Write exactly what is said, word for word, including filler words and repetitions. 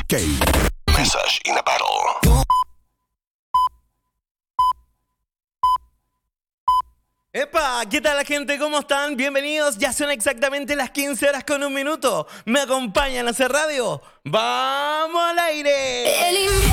K. Message in a battle. ¡Epa! ¿Qué tal la gente? ¿Cómo están? Bienvenidos. Ya son exactamente las quince horas con un minuto. ¿Me acompañan a hacer radio? ¡Vamos al aire!